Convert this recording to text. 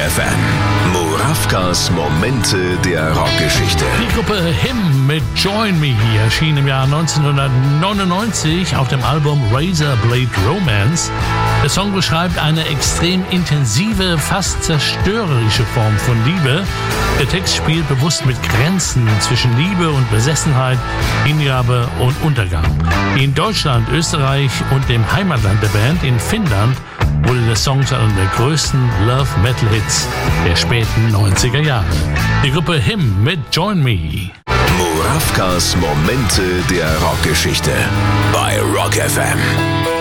FM. Murawkas Momente der Rockgeschichte. Die Gruppe Him mit Join Me erschien im Jahr 1999 auf dem Album Razor Blade Romance. Der Song beschreibt eine extrem intensive, fast zerstörerische Form von Liebe. Der Text spielt bewusst mit Grenzen zwischen Liebe und Besessenheit, Hingabe und Untergang. In Deutschland, Österreich und dem Heimatland der Band in Finnland wurde der Song zu einem der größten Love-Metal-Hits der späten 90er Jahre. Die Gruppe Him mit Join Me. Murawkas Momente der Rockgeschichte bei Rock FM.